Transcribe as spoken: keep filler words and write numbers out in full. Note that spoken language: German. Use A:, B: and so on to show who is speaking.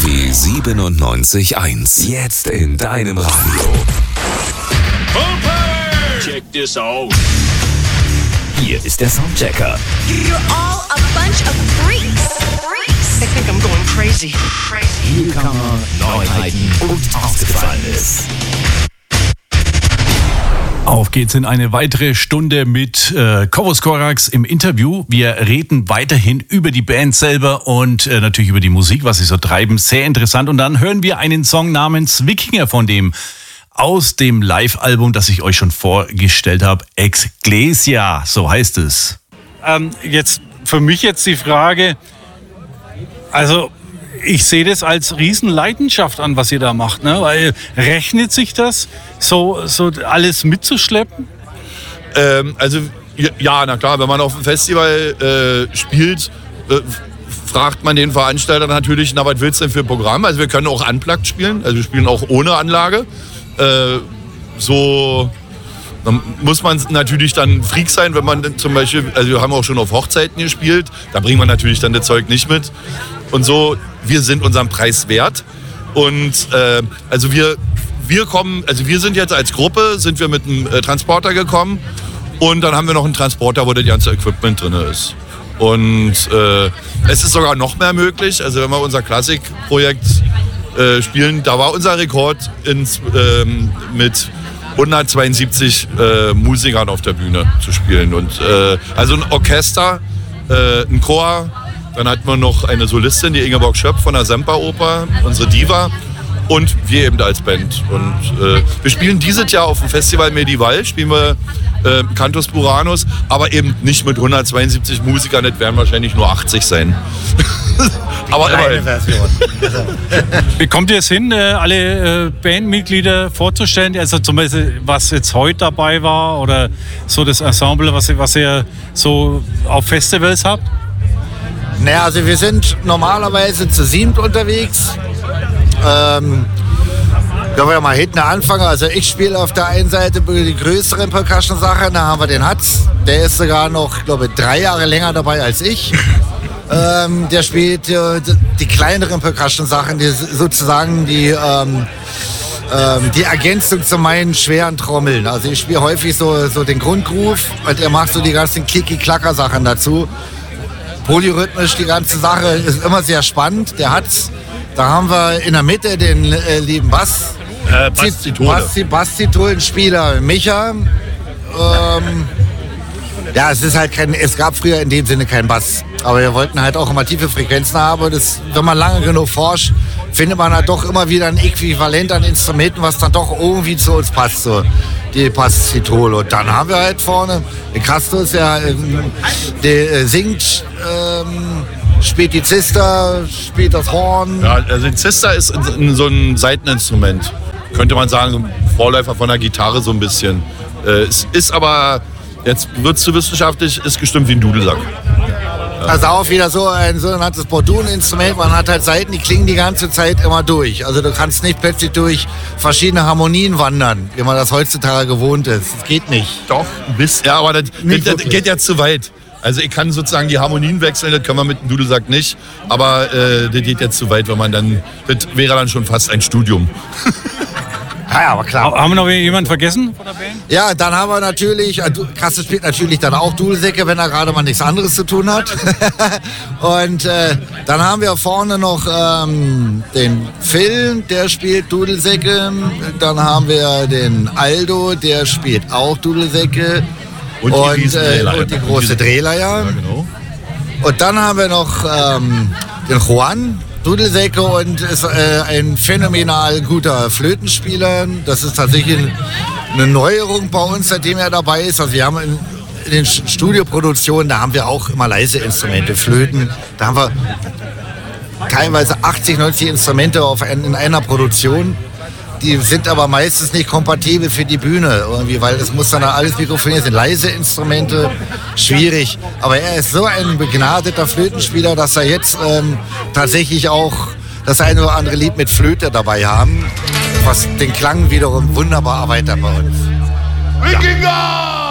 A: W siebenundneunzig Komma eins. Jetzt in deinem Radio.
B: Check this out.
A: Hier ist der Soundchecker.
C: You're all a bunch of freaks. Freaks.
D: I think I'm going crazy. Crazy.
A: Hier kann man Neuheiten und Ausgefallenes.
E: Auf geht's in eine weitere Stunde mit äh, Corvus Corax im Interview. Wir reden weiterhin über die Band selber und äh, natürlich über die Musik, was sie so treiben. Sehr interessant. Und dann hören wir einen Song namens Wikinger von dem aus dem Live-Album, das ich euch schon vorgestellt habe. Ecclesia, so heißt es.
F: Ähm, jetzt für mich jetzt die Frage, also ich sehe das als Riesenleidenschaft an, was ihr da macht, ne? Weil rechnet sich das, so, so alles mitzuschleppen?
G: Ähm, also ja, na klar, wenn man auf dem Festival äh, spielt, äh, fragt man den Veranstalter natürlich, na was willst du denn für ein Programm? Also wir können auch unplugged spielen, also wir spielen auch ohne Anlage. Äh, so dann muss man natürlich dann Freak sein, wenn man zum Beispiel, also wir haben auch schon auf Hochzeiten gespielt, da bringt man natürlich dann das Zeug nicht mit. Und so, wir sind unseren Preis wert. Und äh, also wir, wir kommen, also wir sind jetzt als Gruppe, sind wir mit einem äh, Transporter gekommen und dann haben wir noch einen Transporter, wo das ganze Equipment drin ist. Und äh, es ist sogar noch mehr möglich, also wenn wir unser Klassikprojekt äh, spielen, da war unser Rekord ins, ähm, mit hundertzweiundsiebzig äh, Musikern auf der Bühne zu spielen. Und äh, also ein Orchester, äh, ein Chor. Dann hatten wir noch eine Solistin, die Ingeborg Schöpf von der Semperoper, unsere Diva. Und wir eben als Band. Und äh, wir spielen dieses Jahr auf dem Festival Medieval, spielen wir äh, Cantus Buranus, aber eben nicht mit hundertzweiundsiebzig Musikern, das werden wahrscheinlich nur achtzig sein. Aber immerhin.
F: Wie kommt ihr es hin, äh, alle äh, Bandmitglieder vorzustellen? Also zum Beispiel, was jetzt heute dabei war oder so das Ensemble, was ihr, was ihr so auf Festivals habt?
H: Naja, also wir sind normalerweise zu siebt unterwegs. Ähm, können wir ja mal hinten anfangen. Also ich spiele auf der einen Seite die größeren Percussion-Sachen, da haben wir den Hatz. Der ist sogar noch, glaube ich, drei Jahre länger dabei als ich. Ähm, der spielt äh, die kleineren Percussion-Sachen, die sozusagen die, ähm, ähm, die Ergänzung zu meinen schweren Trommeln. Also ich spiele häufig so, so den Grundgroove und er macht so die ganzen Kiki-Klacker-Sachen dazu. Polyrhythmisch, die ganze Sache ist immer sehr spannend. Der hat's. Da haben wir in der Mitte den äh, lieben Bass.
G: Äh, Basszitole.
H: Basszitolenspieler Micha. Ähm, ja, es ist halt kein, es gab früher in dem Sinne keinen Bass. Aber wir wollten halt auch immer tiefe Frequenzen haben. Das, wenn man lange genug forscht, findet man halt doch immer wieder ein Äquivalent an Instrumenten, was dann doch irgendwie zu uns passt. So. Die Basszitole. Und dann haben wir halt vorne den Castus, der, der äh, singt, ähm, spielt die Zister, spielt das Horn.
G: Ja, also die Zister ist so ein Saiteninstrument. Könnte man sagen, ein Vorläufer von der Gitarre so ein bisschen. Äh, es ist aber, jetzt wird es zu wissenschaftlich, ist gestimmt wie ein Dudelsack.
H: Also auch wieder so ein sogenanntes Bordun-Instrument. Man hat halt Saiten, die klingen die ganze Zeit immer durch. Also du kannst nicht plötzlich durch verschiedene Harmonien wandern, wie man das heutzutage gewohnt ist. Das geht nicht.
G: Doch, ein bisschen. Ja, aber das, das, das geht ja zu weit. Also ich kann sozusagen die Harmonien wechseln, das können wir mit dem Dudelsack nicht. Aber äh, das geht jetzt zu weit, wenn man dann, das wäre dann schon fast ein Studium.
H: Ja, aber klar.
F: Haben wir noch jemanden vergessen von der Band?
H: Ja, dann haben wir natürlich, Kasse spielt natürlich dann auch Dudelsäcke, wenn er gerade mal nichts anderes zu tun hat. Und äh, dann haben wir vorne noch ähm, den Phil, der spielt Dudelsäcke. Dann haben wir den Aldo, der spielt auch Dudelsäcke.
G: Und die,
H: und, äh, und die große Drehleier.
G: Ja, genau.
H: Und dann haben wir noch ähm, den Juan. Dudelsäcke und ist äh, ein phänomenal guter Flötenspieler. Das ist tatsächlich eine Neuerung bei uns, seitdem er dabei ist. Also wir haben in, in den Studioproduktionen, da haben wir auch immer leise Instrumente, Flöten. Da haben wir teilweise achtzig, neunzig Instrumente auf ein, in einer Produktion. Die sind aber meistens nicht kompatibel für die Bühne irgendwie, weil das muss dann alles mikrofoniert sein. Leise Instrumente, schwierig. Aber er ist so ein begnadeter Flötenspieler, dass er jetzt ähm, tatsächlich auch das eine oder andere Lied mit Flöte dabei haben, was den Klang wiederum wunderbar erweitert bei uns.
G: Wikinger!